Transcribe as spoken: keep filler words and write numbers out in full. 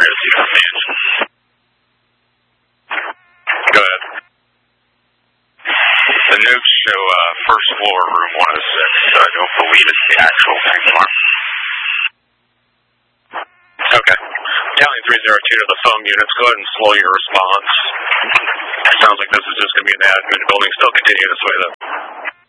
here to see the mansion. Go ahead. The notes show uh, first floor, room one oh six, so I don't believe it's the actual tank farm. Okay. Battalion three oh two to the foam units, go ahead and slow your response. Sounds like this is just going to be in the admin building. Still continue this way, though.